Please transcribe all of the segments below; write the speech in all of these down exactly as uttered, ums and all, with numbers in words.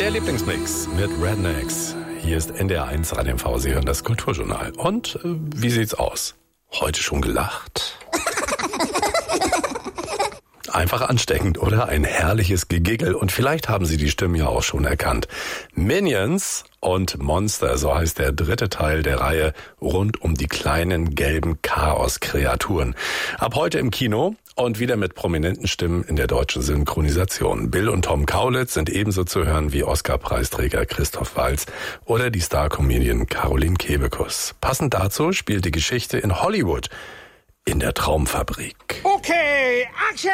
Der Lieblingsmix mit Rednecks. Hier ist N D R eins Radio M V. Sie hören das Kulturjournal. Und äh, wie sieht's aus? Heute schon gelacht? Einfach ansteckend, oder? Ein herrliches Gegigel. Und vielleicht haben Sie die Stimmen ja auch schon erkannt. Minions und Monster, so heißt der dritte Teil der Reihe rund um die kleinen gelben Chaos-Kreaturen. Ab heute im Kino und wieder mit prominenten Stimmen in der deutschen Synchronisation. Bill und Tom Kaulitz sind ebenso zu hören wie Oscar-Preisträger Christoph Waltz oder die Star-Comedian Caroline Kebekus. Passend dazu spielt die Geschichte in Hollywood. In der Traumfabrik. Okay, Action!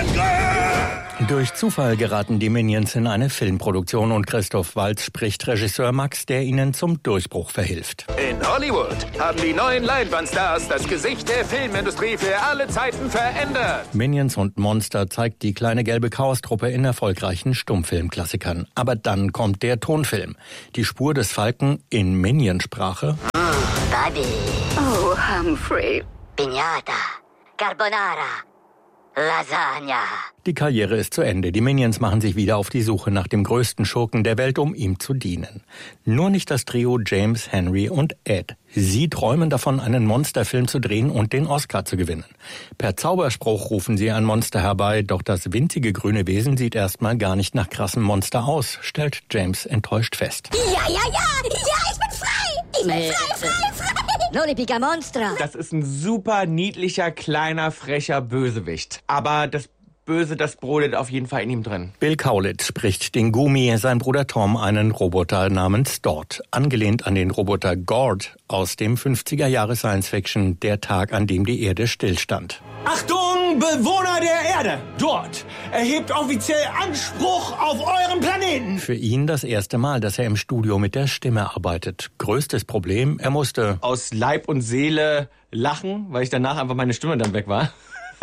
Durch Zufall geraten die Minions in eine Filmproduktion und Christoph Waltz spricht Regisseur Max, der ihnen zum Durchbruch verhilft. In Hollywood haben die neuen Leinwandstars das Gesicht der Filmindustrie für alle Zeiten verändert. Minions und Monster zeigt die kleine gelbe Chaostruppe in erfolgreichen Stummfilmklassikern. Aber dann kommt der Tonfilm. Die Spur des Falken in Minionsprache. Mm, Buddy. Oh, Humphrey. Piñata, Carbonara, Lasagna. Die Karriere ist zu Ende. Die Minions machen sich wieder auf die Suche nach dem größten Schurken der Welt, um ihm zu dienen. Nur nicht das Trio James, Henry und Ed. Sie träumen davon, einen Monsterfilm zu drehen und den Oscar zu gewinnen. Per Zauberspruch rufen sie ein Monster herbei, doch das winzige grüne Wesen sieht erstmal gar nicht nach krassem Monster aus, stellt James enttäuscht fest. Ja, ja, ja, ja, ich bin frei! Ich bin Nee. frei, frei, frei! Non pica monstra! Das ist ein super niedlicher, kleiner, frecher Bösewicht. Aber das Böse, das brodelt auf jeden Fall in ihm drin. Bill Kaulitz spricht den Gumi, sein Bruder Tom, einen Roboter namens Dort. Angelehnt an den Roboter Gord aus dem fünfziger-Jahre-Science-Fiction, der Tag, an dem die Erde stillstand. Achtung, Bewohner der Erde! Dort erhebt offiziell Anspruch auf euren Planeten! Für ihn das erste Mal, dass er im Studio mit der Stimme arbeitet. Größtes Problem, er musste Aus Leib und Seele lachen, weil ich danach einfach meine Stimme dann weg war.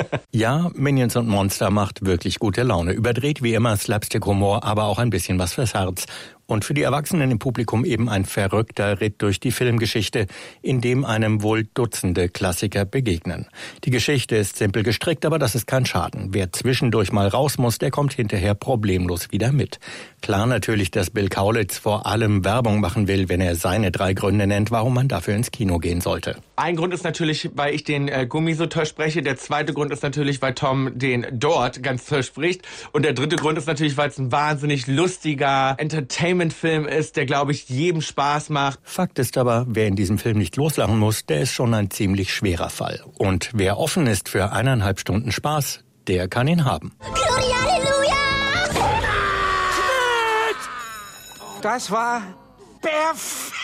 Ja, Minions und Monster macht wirklich gute Laune. Überdreht wie immer Slapstick-Humor, aber auch ein bisschen was fürs Herz. Und für die Erwachsenen im Publikum eben ein verrückter Ritt durch die Filmgeschichte, in dem einem wohl Dutzende Klassiker begegnen. Die Geschichte ist simpel gestrickt, aber das ist kein Schaden. Wer zwischendurch mal raus muss, der kommt hinterher problemlos wieder mit. Klar natürlich, dass Bill Kaulitz vor allem Werbung machen will, wenn er seine drei Gründe nennt, warum man dafür ins Kino gehen sollte. Ein Grund ist natürlich, weil ich den äh, Gummi so toll spreche. Der zweite Grund ist natürlich, weil Tom den Dort ganz toll spricht. Und der dritte Grund ist natürlich, weil es ein wahnsinnig lustiger Entertainment-Film ist, der, glaube ich, jedem Spaß macht. Fakt ist aber, wer in diesem Film nicht loslachen muss, der ist schon ein ziemlich schwerer Fall. Und wer offen ist für eineinhalb Stunden Spaß, der kann ihn haben. Gloria, Halleluja! Das war perfekt!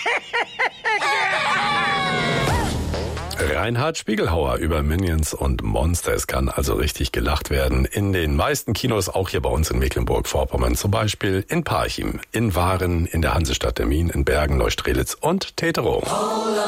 Reinhard Spiegelhauer über Minions und Monster. Es kann also richtig gelacht werden. In den meisten Kinos, auch hier bei uns in Mecklenburg-Vorpommern, zum Beispiel in Parchim, in Waren, in der Hansestadt Demmin, in Bergen, Neustrelitz und Teterow.